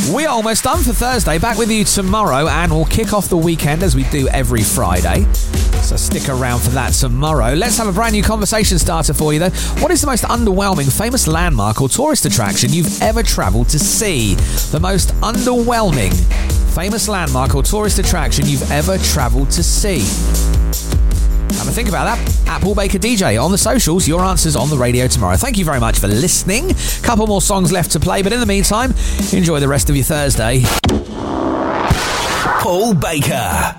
We are almost done for Thursday. Back with you tomorrow, and we'll kick off the weekend as we do every Friday. So stick around for that tomorrow. Let's have a brand new conversation starter for you, though. What is the most underwhelming famous landmark or tourist attraction you've ever travelled to see? The most underwhelming famous landmark or tourist attraction you've ever travelled to see. Have a think about that. At Paul Baker DJ on the socials. Your answers on the radio tomorrow. Thank you very much for listening. Couple more songs left to play, but in the meantime, enjoy the rest of your Thursday. Paul Baker.